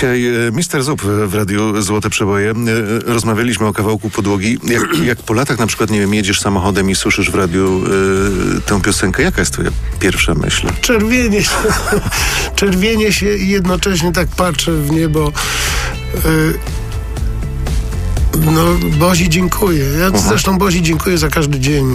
Dzisiaj Mr. Zup w Radiu Złote Przeboje. Rozmawialiśmy o kawałku podłogi. Jak po latach na przykład, nie wiem, jedziesz samochodem i słyszysz w radiu tę piosenkę, jaka jest twoja pierwsza myśl? Czerwienie się i jednocześnie tak patrzę w niebo. Bozi dziękuję. Zresztą Bozi dziękuję za każdy dzień,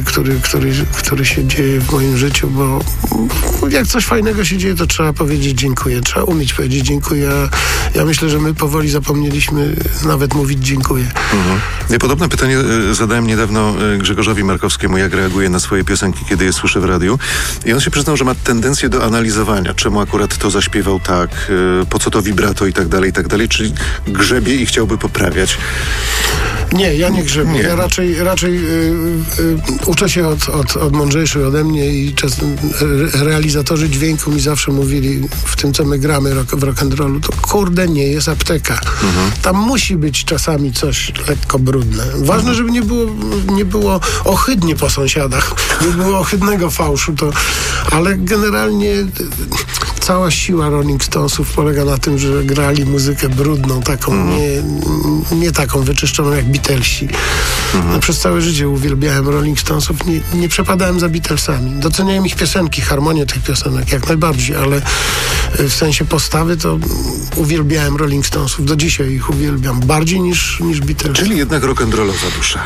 który się dzieje w moim życiu, bo jak coś fajnego się dzieje, to trzeba powiedzieć dziękuję. Trzeba umieć powiedzieć dziękuję. Ja myślę, że my powoli zapomnieliśmy nawet mówić dziękuję. Podobne pytanie zadałem niedawno Grzegorzowi Markowskiemu, jak reaguje na swoje piosenki, kiedy je słyszy w radiu. I on się przyznał, że ma tendencję do analizowania, czemu akurat to zaśpiewał tak, po co to vibrato i tak dalej, czyli grzebie i chciałby poprawiać. Nie, ja nie grzebię. Nie. Ja raczej uczę się od mądrzejszych ode mnie i realizatorzy dźwięku mi zawsze mówili w tym, co my gramy w rock'n'rollu, to kurde nie jest apteka. Tam musi być czasami coś lekko brudne. Ważne, żeby nie było ohydnie po sąsiadach, nie było ohydnego fałszu, ale generalnie cała siła Rolling Stonesów polega na tym, że grali muzykę brudną, taką nie taką wyczyszczoną jak Beatlesi. Przez całe życie uwielbiałem Rolling Stonesów. Nie przepadałem za Beatlesami. Doceniałem ich piosenki, harmonię tych piosenek jak najbardziej, ale w sensie postawy to uwielbiałem Rolling Stonesów. Do dzisiaj ich uwielbiam. Bardziej niż Beatles. Czyli jednak rock'n'rollowa dusza.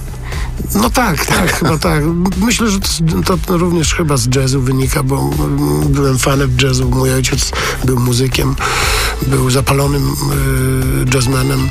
No tak, chyba tak. Myślę, że to również chyba z jazzu wynika, bo byłem fanem jazzu. Mój ojciec był muzykiem, był zapalonym jazzmenem.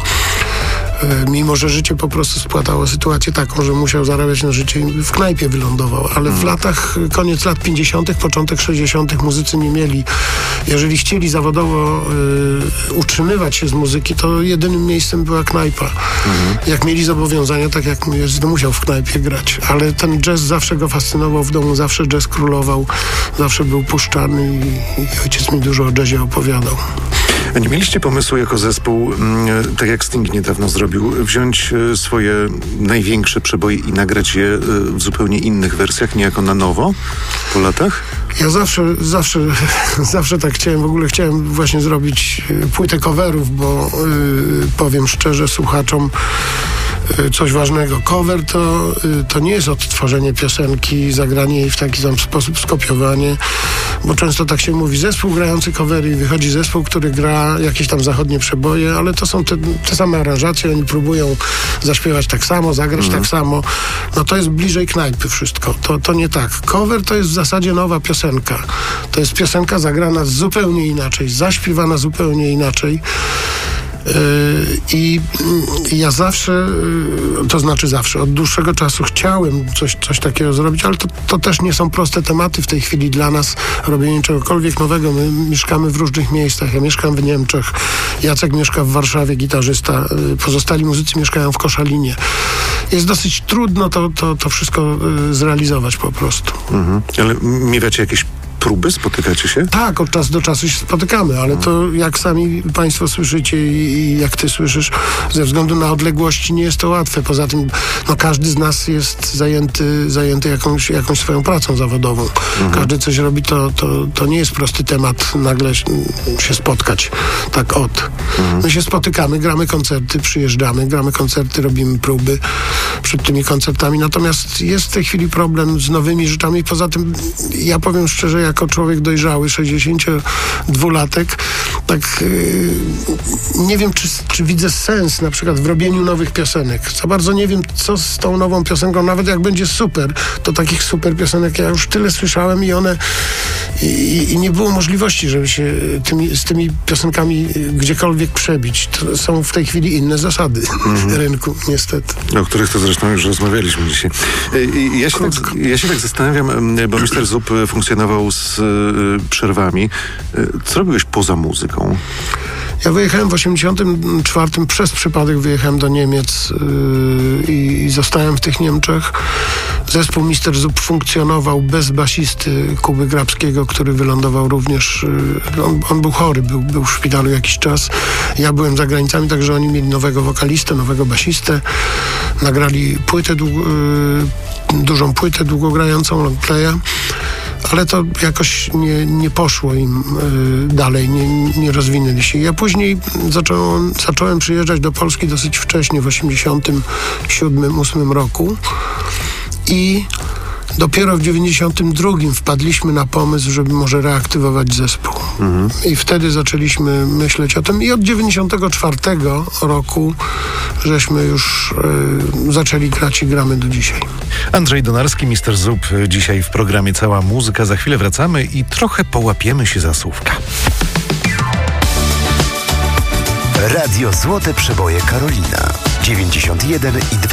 Mimo że życie po prostu spłatało sytuację taką, że musiał zarabiać na życie i w knajpie wylądował. Ale w koniec lat 50., początek 60. muzycy nie mieli. Jeżeli chcieli zawodowo utrzymywać się z muzyki, to jedynym miejscem była knajpa. Jak mieli zobowiązania, tak jak mój ojciec, to musiał w knajpie grać. Ale ten jazz zawsze go fascynował w domu, zawsze jazz królował, zawsze był puszczany i ojciec mi dużo o jazzie opowiadał. A nie mieliście pomysłu jako zespół, tak jak Sting niedawno zrobił, wziąć swoje największe przeboje i nagrać je w zupełnie innych wersjach, niejako na nowo po latach? Ja zawsze tak chciałem. W ogóle chciałem właśnie zrobić płytę coverów, bo powiem szczerze słuchaczom coś ważnego. Cover to nie jest odtworzenie piosenki, zagranie jej w taki sam sposób, skopiowanie, bo często tak się mówi, zespół grający covery i wychodzi zespół, który gra jakieś tam zachodnie przeboje, ale to są te same aranżacje, oni próbują zaśpiewać tak samo, zagrać tak samo. No to jest bliżej knajpy wszystko. To nie tak. Cover to jest w zasadzie nowa piosenka. To jest piosenka zagrana zupełnie inaczej, zaśpiewana zupełnie inaczej. I ja zawsze, to znaczy zawsze, od dłuższego czasu chciałem coś takiego zrobić, ale to też nie są proste tematy w tej chwili dla nas, robienie czegokolwiek nowego. My mieszkamy w różnych miejscach. Ja mieszkam w Niemczech, Jacek mieszka w Warszawie, gitarzysta, pozostali muzycy mieszkają w Koszalinie. Jest dosyć trudno to wszystko zrealizować po prostu. Ale miewacie jakieś próby? Spotykacie się? Tak, od czasu do czasu się spotykamy, ale to jak sami państwo słyszycie i jak ty słyszysz, ze względu na odległości nie jest to łatwe. Poza tym każdy z nas jest zajęty jakąś swoją pracą zawodową. Każdy coś robi, to nie jest prosty temat nagle się spotkać tak My się spotykamy, gramy koncerty, przyjeżdżamy, gramy koncerty, robimy próby przed tymi koncertami. Natomiast jest w tej chwili problem z nowymi rzeczami. Poza tym ja powiem szczerze, jako człowiek dojrzały, 62-latek, tak nie wiem, czy widzę sens na przykład w robieniu nowych piosenek. Za bardzo nie wiem, co z tą nową piosenką, nawet jak będzie super, to takich super piosenek ja już tyle słyszałem i one i nie było możliwości, żeby się z tymi piosenkami gdziekolwiek przebić. To są w tej chwili inne zasady rynku, niestety. O których to zresztą już rozmawialiśmy dzisiaj. Ja się tak zastanawiam, bo Mr. Zup funkcjonował z przerwami. Co robiłeś poza muzyką? Ja wyjechałem w 1984, przez przypadek wyjechałem do Niemiec i zostałem w tych Niemczech. Zespół Mr. Zup funkcjonował bez basisty Kuby Grabskiego, który wylądował również, on był chory, był w szpitalu jakiś czas. Ja byłem za granicami, także oni mieli nowego wokalistę, nowego basistę. Nagrali dużą płytę długogrającą, longplaya. ale to jakoś nie poszło im dalej, nie rozwinęli się. Ja później zacząłem przyjeżdżać do Polski dosyć wcześnie, w 87-8 roku i dopiero w 92 wpadliśmy na pomysł, żeby może reaktywować zespół. I wtedy zaczęliśmy myśleć o tym i od 94 roku żeśmy już zaczęli grać i gramy do dzisiaj. Andrzej Donarski, Mister Zup, dzisiaj w programie Cała Muzyka. Za chwilę wracamy i trochę połapiemy się za słówka. Radio Złote Przeboje Karolina 91,2